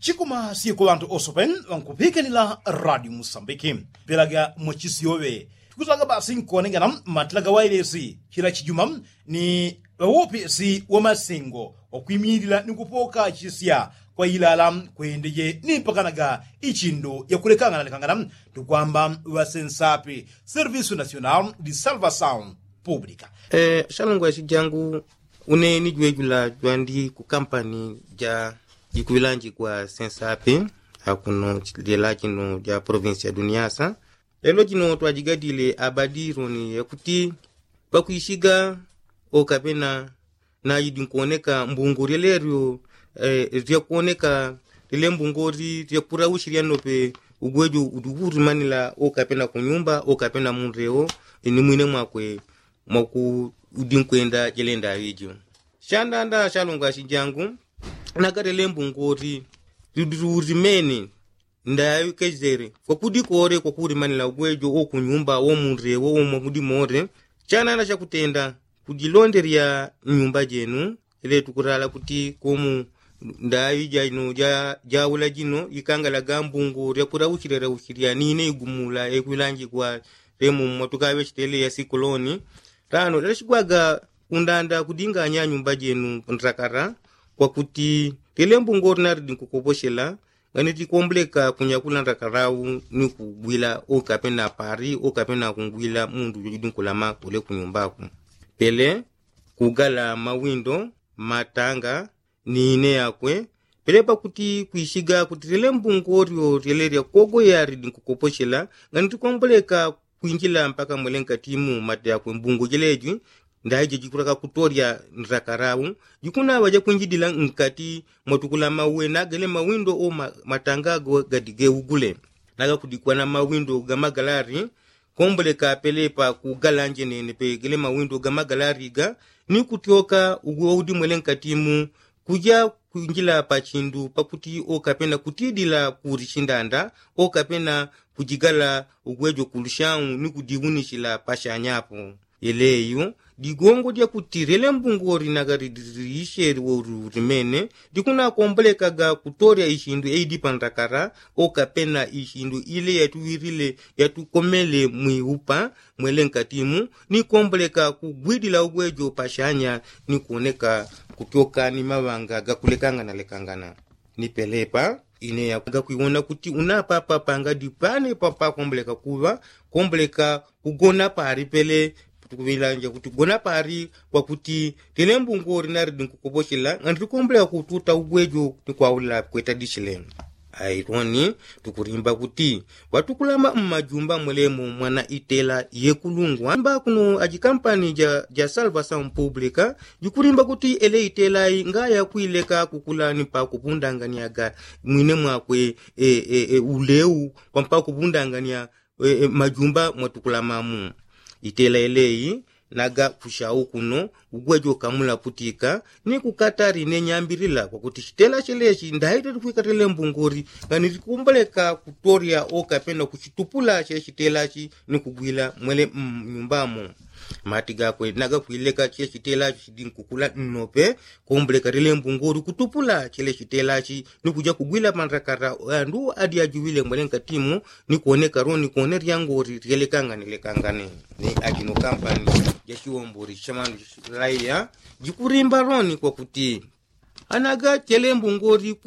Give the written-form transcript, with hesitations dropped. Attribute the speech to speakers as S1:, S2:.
S1: chikuma siku vantu osopen vankupikanila Radio Mosambiki pelaga mwachisiyowe tikutaka basi nkuonengana matilaga wailesi chila chijuma ni wawopesi wa masengo wakwimirila nikupoka chisiya kwa ilala kuendeye nipakanaga ichindo ya kulekangana lekangana tukwamba wasensapi Serviço Nacional de Salvação Pública.
S2: Shalongwa chijangu une ni jwejula jwandi ku kampani ja ikuilanji kwa sensapi akuno lela kino ja provincia Duniasa. Lelo kino twajigadile abadiro ni yakuti bakuishiga okapena na yidinkuoneka mbunguri lerio rya kuoneka lile mbungori rya kuraushiriano pe ugwejo uduguru manila okapena kunyumba okapena munreo ni mwine mwakwe mwaku udinkwenda jelenda wijo shandanda shalonga shijangu nagarele mbungori rurimene ndayo kezere kwa kudikore kwa kuri manila ugwejo okunyumba wo munreo wo mwakudimore chanana chakutenda kudilonderia nyumba jenu ile tukurala kuti komu ndayi jano jawula jino ikangala gambungu rekura uchiria nine igumula ekwilanji kwa remu motukawe chitele ya sikoloni tano leshigwaga undanda kudinga nya nyumba jenu ntakara kwa kuti telembu ngorna ndinkukoboshela ngani tikombleka kunyakula ndakarau ni kugwila okapena pari okapena kungwila mundu yidinkulama kule kunyumbako pele kugala mawindo matanga nine yakwe pelepa kuti kuishiga kuti telembu ngorio teleria kogo yari dinkukoposhela ngani tikombleka kuinjila mpaka mwelenka timu mate yakwe mbungu jeleji ndaje jikuraka kutoria nrakarau jikuna waja kuinjidila nkati motukula mawe nagele mawindo o matangago gadige ugule naga kudikwa na mawindo gamagalari komboleka pelepa kugalanje nene pe gele mawindo gamagalari ga ni kutioka ugudi mwelenka timu kuja kuinjila pachindu pakuti okapena kutidila kurishindanda okapena kujigala ugwejo kulushangu ni kudigunishila pashanyapo eleyo digongo dia kutirele mbungori nagaridirisheri woru rimene dikuna komboleka ga kutoria ishindu eidi pandakara okapena ishindu ile yatuwirile yatukomele mwiupa mwelenka timu ni komboleka kugwidila ugwejo pashanya ni kuoneka kutoka ni mawanga gakulekanga na lekangana ni pelepa ine ya kuiona kuti unapapa panga dipane papa komboleka kugona pari pele tukuvilanja kuti gona pari kwa kuti telembu ngori nari dinkukoboshela ngandri komboleka kututa ugwejo tikwaula kweta dishileni aironi tukurimba kuti watukulama mmajumba mwelemu mwana itela yekulungwa mba kuno ajikampani ja Salvação Pública jukurimba kuti ele itela ngaya kuileka kukulani pa kupundangania mwine mwakwe uleu pampa kupundangania majumba mwatukulamamu itela eleyi naga kushau kuno ugwejo kamula putika ni kukatari nenyambirila kwa kuti chitela chelechi ndaite tukwikatele mbungori ngani tikumbaleka kutoria okapena kuchitupula chitelachi ni kugwila mwele nyumbamo matiga kwe naga kuileka chitelachi chidinkukula nnope kumbaleka tele mbungori kutupula chitelachi ni kuja kugwila mandrakara andu adi ajuwile mwelenka timu ni kuoneka roni kuoneri yangori tielekangane ni akino kampani jashiwombori shamanu raia jikurimba roni kwa kuti anaga telembu ngori